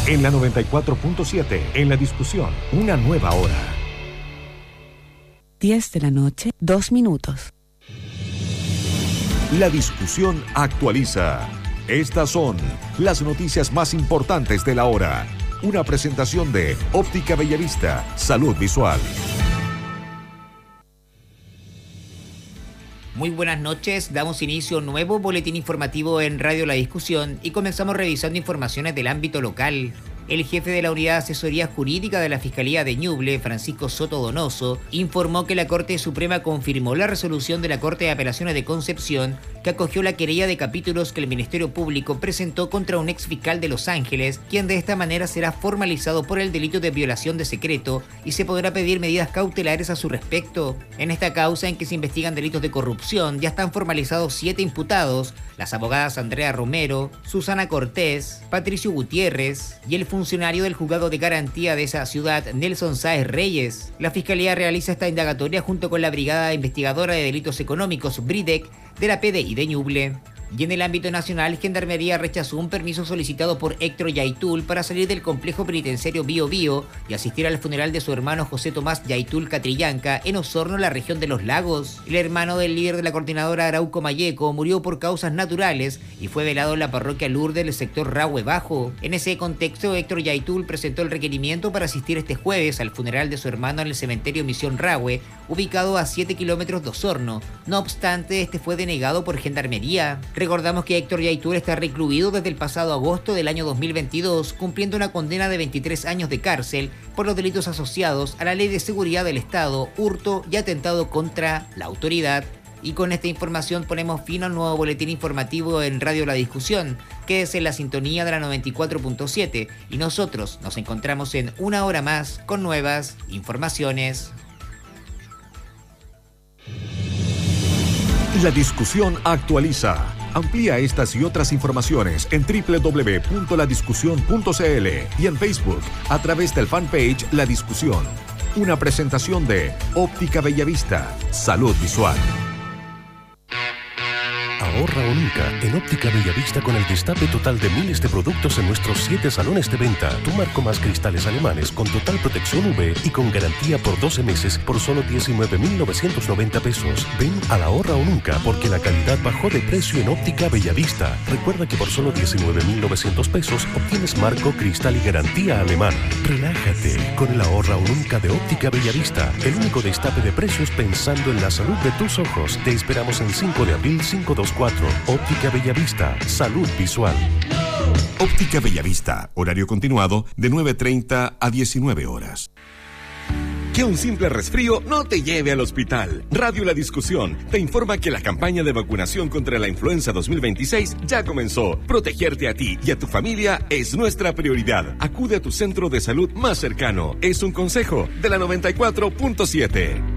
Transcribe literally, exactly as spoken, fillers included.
En la noventa y cuatro punto siete, en la discusión, una nueva hora. diez de la noche, dos minutos. La discusión actualiza. Estas son las noticias más importantes de la hora. Una presentación de Óptica Bellavista, Salud Visual. Muy buenas noches, damos inicio a un nuevo boletín informativo en Radio La Discusión y comenzamos revisando informaciones del ámbito local. El jefe de la Unidad de Asesoría Jurídica de la Fiscalía de Ñuble, Francisco Soto Donoso, informó que la Corte Suprema confirmó la resolución de la Corte de Apelaciones de Concepción que acogió la querella de capítulos que el Ministerio Público presentó contra un ex fiscal de Los Ángeles, quien de esta manera será formalizado por el delito de violación de secreto y se podrá pedir medidas cautelares a su respecto. En esta causa, en que se investigan delitos de corrupción, ya están formalizados siete imputados, las abogadas Andrea Romero, Susana Cortés, Patricio Gutiérrez y el funcionario del Juzgado de Garantía de esa ciudad, Nelson Sáez Reyes. La Fiscalía realiza esta indagatoria junto con la Brigada Investigadora de Delitos Económicos, BRIDEC, de la P D I de Ñuble. Y en el ámbito nacional, Gendarmería rechazó un permiso solicitado por Héctor Yaitul para salir del complejo penitenciario Bío Bío y asistir al funeral de su hermano José Tomás Yaitul Catrillanca en Osorno, la región de los Lagos. El hermano del líder de la coordinadora Arauco Mayeco murió por causas naturales y fue velado en la parroquia Lourdes del sector Rahue Bajo. En ese contexto, Héctor Yaitul presentó el requerimiento para asistir este jueves al funeral de su hermano en el cementerio Misión Rahue, ubicado a siete kilómetros de Osorno. No obstante, este fue denegado por Gendarmería. Recordamos que Héctor Yaitul está recluido desde el pasado agosto del año dos mil veintidós, cumpliendo una condena de veintitrés años de cárcel por los delitos asociados a la Ley de Seguridad del Estado, hurto y atentado contra la autoridad. Y con esta información ponemos fin al nuevo boletín informativo en Radio La Discusión, que es en la sintonía de la noventa y cuatro punto siete, y nosotros nos encontramos en una hora más con nuevas informaciones. La discusión actualiza. Amplía estas y otras informaciones en doble u doble u doble u punto la discusión punto c l y en Facebook a través del fanpage La Discusión. Una presentación de Óptica Bellavista, Salud Visual. Ahorra o nunca en Óptica Bellavista con el destape total de miles de productos en nuestros siete salones de venta. Tu marco más cristales alemanes con total protección U V y con garantía por doce meses por solo diecinueve mil novecientos noventa pesos. Ven al ahorra o nunca porque la calidad bajó de precio en Óptica Bellavista. Recuerda que por solo diecinueve mil novecientos pesos obtienes marco, cristal y garantía alemana. Relájate con el ahorra o nunca de Óptica Bellavista. El único destape de precios pensando en la salud de tus ojos. Te esperamos en cinco de abril quinientos veinticuatro. Óptica Bellavista, Salud Visual. Óptica Bellavista, horario continuado de nueve treinta a diecinueve horas. Que un simple resfrío no te lleve al hospital. Radio La Discusión te informa que la campaña de vacunación contra la influenza dos mil veintiséis ya comenzó. Protegerte a ti y a tu familia es nuestra prioridad. Acude a tu centro de salud más cercano. Es un consejo de la noventa y cuatro punto siete.